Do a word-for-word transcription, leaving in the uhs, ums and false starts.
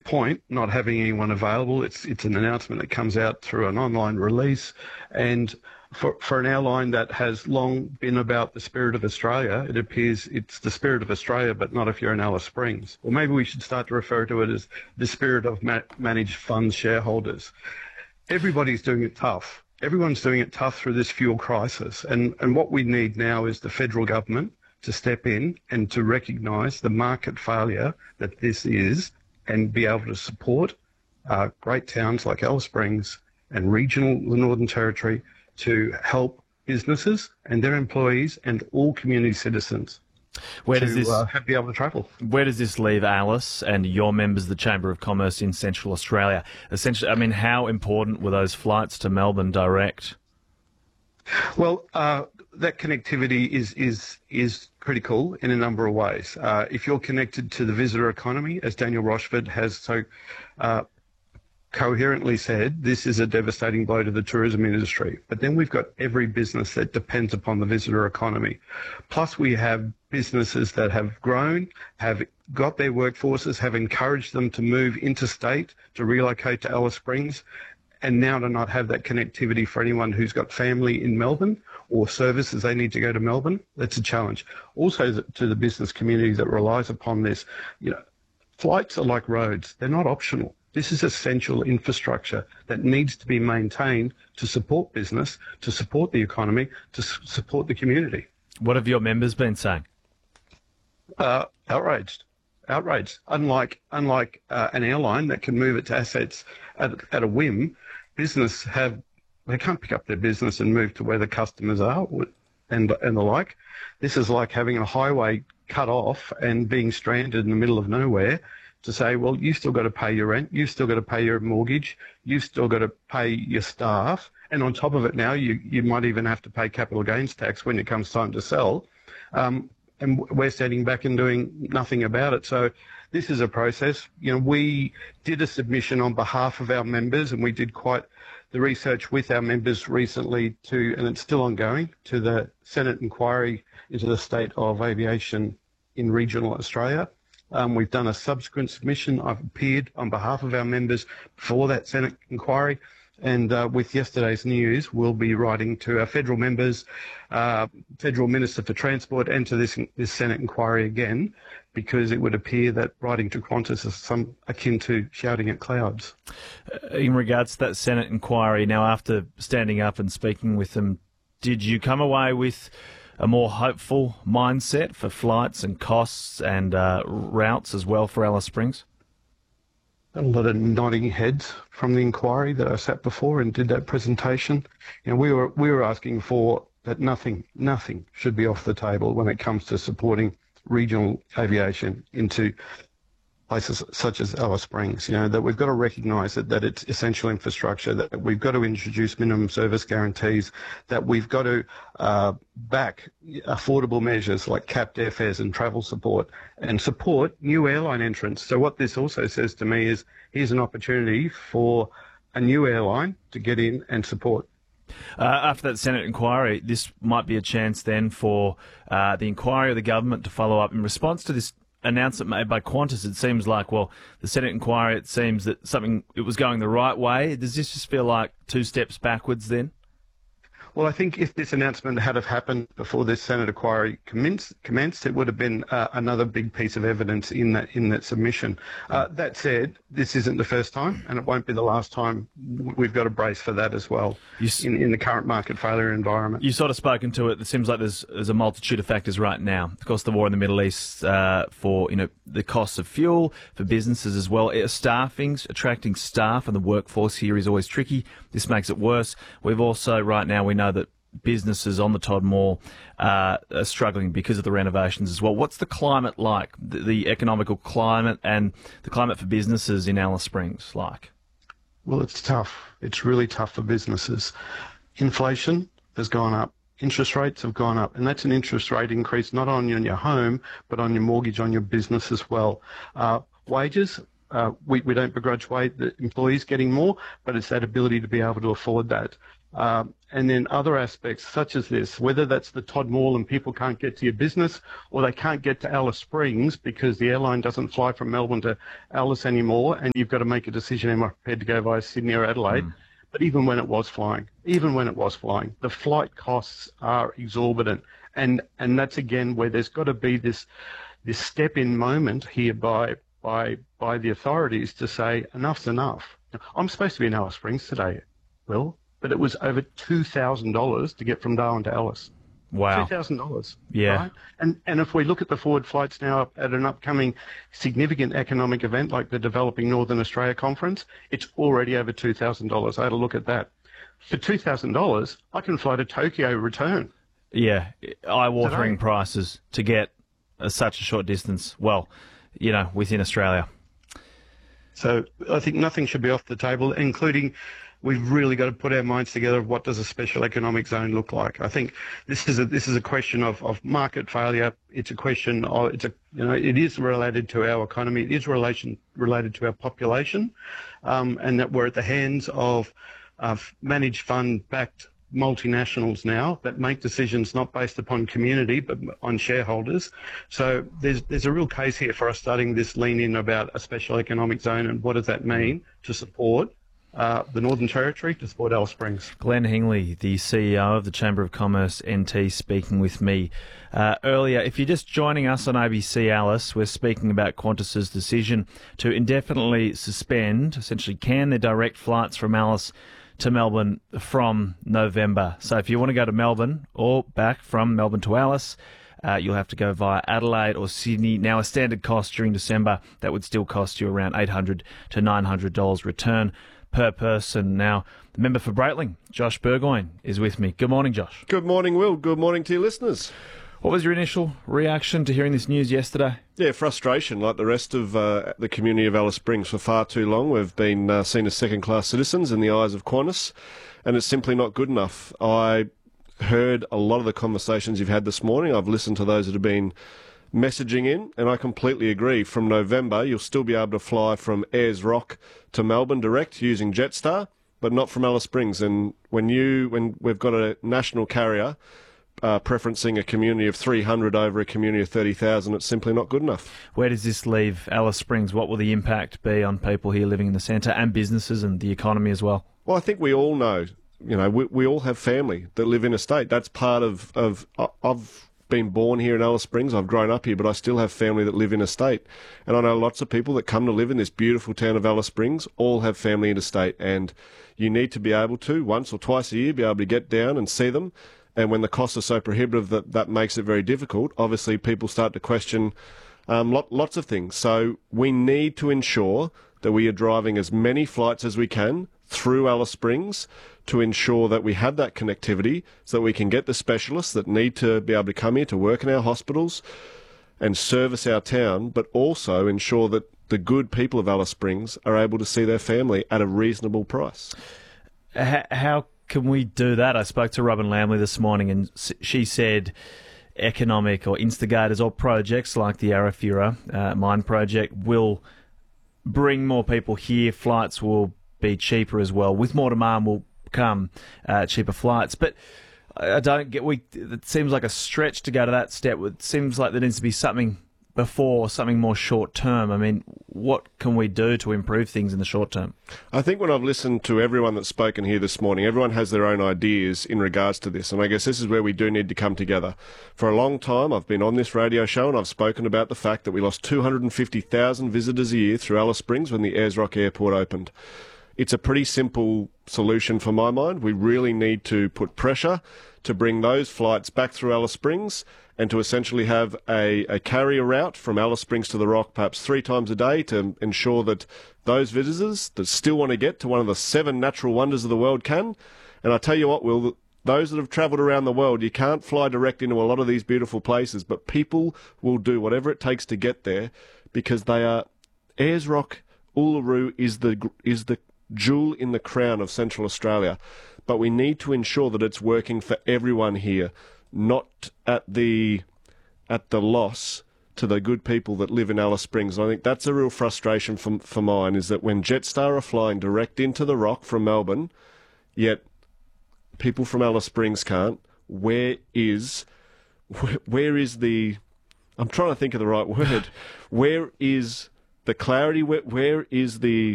point, not having anyone available. It's it's an announcement that comes out through an online release, and for for an airline that has long been about the spirit of Australia, it appears it's the spirit of Australia, but not if you're in Alice Springs. Or maybe we should start to refer to it as the spirit of ma- managed funds shareholders. Everybody's doing it tough. Everyone's doing it tough through this fuel crisis, and and what we need now is the federal government to step in and to recognise the market failure that this is, and be able to support uh, great towns like Alice Springs and regional the Northern Territory to help businesses and their employees and all community citizens where to does this, uh, have, be able to travel. Where does this leave Alice and your members of the Chamber of Commerce in Central Australia? Essentially, I mean, how important were those flights to Melbourne direct? Well, uh, that connectivity is is is critical in a number of ways. Uh, if you're connected to the visitor economy, as Daniel Rochford has so uh, coherently said, this is a devastating blow to the tourism industry. But then we've got every business that depends upon the visitor economy. Plus we have businesses that have grown, have got their workforces, have encouraged them to move interstate, to relocate to Alice Springs, and now to not have that connectivity for anyone who's got family in Melbourne or services they need to go to Melbourne, that's a challenge. Also to the business community that relies upon this, you know, flights are like roads, they're not optional. This is essential infrastructure that needs to be maintained to support business, to support the economy, to s- support the community. What have your members been saying? Uh, outraged. Outraged. Unlike unlike uh, an airline that can move its assets at, at a whim, business have they can't pick up their business and move to where the customers are and and the like. This is like having a highway cut off and being stranded in the middle of nowhere. To say, well, you've still got to pay your rent, you've still got to pay your mortgage, you've still got to pay your staff, and on top of it now, you, you might even have to pay capital gains tax when it comes time to sell, um, and we're standing back and doing nothing about it. So this is a process. You know, we did a submission on behalf of our members, and we did quite the research with our members recently to, and it's still ongoing, to the Senate inquiry into the state of aviation in regional Australia. Um, we've done a subsequent submission. I've appeared on behalf of our members for that Senate inquiry. And uh, with yesterday's news, we'll be writing to our federal members, uh, Federal Minister for Transport, and to this this Senate inquiry again, because it would appear that writing to Qantas is some akin to shouting at clouds. In regards to that Senate inquiry, now after standing up and speaking with them, did you come away with a more hopeful mindset for flights and costs and uh, routes as well for Alice Springs? A lot of nodding heads from the inquiry that I sat before and did that presentation. You know, we were we were asking for that nothing nothing should be off the table when it comes to supporting regional aviation into places such as Alice Springs. You know, that we've got to recognise that, that it's essential infrastructure, that we've got to introduce minimum service guarantees, that we've got to uh, back affordable measures like capped airfares and travel support, and support new airline entrants. So what this also says to me is here's an opportunity for a new airline to get in and support. Uh, after that Senate inquiry, this might be a chance then for uh, the inquiry of the government to follow up in response to this announcement made by Qantas. It seems like, well, the Senate inquiry, it seems that something, it was going the right way. Does this just feel like two steps backwards then? Well, I think if this announcement had have happened before this Senate inquiry commenced, commenced it would have been uh, another big piece of evidence in that in that submission. Uh, that said, this isn't the first time, and it won't be the last time. We've got to brace for that as well You s- in, in the current market failure environment. You sort of spoken to it. It seems like there's, there's a multitude of factors right now. Of course, the war in the Middle East, uh, for you know the costs of fuel for businesses as well. Uh, Staffing, attracting staff and the workforce here is always tricky. This makes it worse. We've also right now we know that businesses on the Todd Mall uh, are struggling because of the renovations as well. What's the climate like? The, the economical climate and the climate for businesses in Alice Springs like? Well, it's tough. It's really tough for businesses. Inflation has gone up. Interest rates have gone up, and that's an interest rate increase not only on your home, but on your mortgage on your business as well. Uh, wages, uh, we, we don't begrudge wage, the employees getting more, but it's that ability to be able to afford that. Um, and then other aspects such as this, whether that's the Todd Mall and people can't get to your business, or they can't get to Alice Springs because the airline doesn't fly from Melbourne to Alice anymore, and you've got to make a decision, am I prepared to go via Sydney or Adelaide? Mm. But even when it was flying, even when it was flying, the flight costs are exorbitant. And and that's, again, where there's got to be this this step-in moment here by, by, by the authorities to say, enough's enough. I'm supposed to be in Alice Springs today, Will, but it was over two thousand dollars to get from Darwin to Alice. Wow. two thousand dollars. Yeah. Right? And and if we look at the forward flights now at an upcoming significant economic event like the Developing Northern Australia Conference, it's already over two thousand dollars. I had a look at that. For two thousand dollars, I can fly to Tokyo return. Yeah, eye-watering Today. prices to get a, such a short distance, well, you know, within Australia. So I think nothing should be off the table, including we've really got to put our minds together of what does a special economic zone look like. I think this is a this is a question of, of market failure. It's a question of it's a you know it is related to our economy. It is relation related to our population, um, and that we're at the hands of uh, managed fund backed multinationals now that make decisions not based upon community but on shareholders. So there's there's a real case here for us starting this lean in about a special economic zone and what does that mean to support uh, the Northern Territory, to support Alice Springs. Glenn Hingley, the C E O of the Chamber of Commerce N T, speaking with me uh, earlier. If you're just joining us on A B C Alice, we're speaking about Qantas's decision to indefinitely suspend, essentially can their direct flights from Alice to Melbourne from November. So if you want to go to Melbourne or back from Melbourne to Alice, uh, you'll have to go via Adelaide or Sydney. Now, a standard cost during December, that would still cost you around eight hundred to nine hundred dollars return per person. Now, the member for Breitling, Josh Burgoyne, is with me. Good morning, Josh. Good morning, Will. Good morning to your listeners. What was your initial reaction to hearing this news yesterday? Yeah, frustration, like the rest of uh, the community of Alice Springs. For far too long, we've been uh, seen as second-class citizens in the eyes of Qantas, and it's simply not good enough. I heard a lot of the conversations you've had this morning. I've listened to those that have been messaging in, and I completely agree. From November, you'll still be able to fly from Ayers Rock to Melbourne direct using Jetstar, but not from Alice Springs. And when you, when we've got a national carrier Uh, preferencing a community of three hundred over a community of thirty thousand, it's simply not good enough. Where does this leave Alice Springs? What will the impact be on people here living in the centre and businesses and the economy as well? Well, I think we all know, you know, we, we all have family that live in a state. That's part of, of, I've been born here in Alice Springs, I've grown up here, but I still have family that live in a state. And I know lots of people that come to live in this beautiful town of Alice Springs, all have family in a state. And you need to be able to, once or twice a year, be able to get down and see them. And when the costs are so prohibitive that that makes it very difficult, obviously people start to question um, lot, lots of things. So we need to ensure that we are driving as many flights as we can through Alice Springs to ensure that we have that connectivity so that we can get the specialists that need to be able to come here to work in our hospitals and service our town, but also ensure that the good people of Alice Springs are able to see their family at a reasonable price. How can we do that? I spoke to Robin Lamley this morning, and she said economic or instigators or projects like the Arafura uh, mine project will bring more people here. Flights will be cheaper as well. With more demand will come uh, cheaper flights. But I don't get. We it seems like a stretch to go to that step. It seems like there needs to be something before, something more short term. I mean, what can we do to improve things in the short term? I think when I've listened to everyone that's spoken here this morning, everyone has their own ideas in regards to this. And I guess this is where we do need to come together. For a long time, I've been on this radio show and I've spoken about the fact that we lost two hundred fifty thousand visitors a year through Alice Springs when the Ayers Rock Airport opened. It's a pretty simple solution for my mind. We really need to put pressure to bring those flights back through Alice Springs and to essentially have a, a carrier route from Alice Springs to the Rock perhaps three times a day to ensure that those visitors that still want to get to one of the seven natural wonders of the world can. And I tell you what, Will, those that have travelled around the world, you can't fly direct into a lot of these beautiful places, but people will do whatever it takes to get there because they are... Ayers Rock, Uluru is the is the jewel in the crown of Central Australia. But we need to ensure that it's working for everyone here, not at the at the loss to the good people that live in Alice Springs. And I think that's a real frustration for, for mine, is that when Jetstar are flying direct into the Rock from Melbourne, yet people from Alice Springs can't. Where is, where, where is the, I'm trying to think of the right word. Where is the clarity? Where, where is the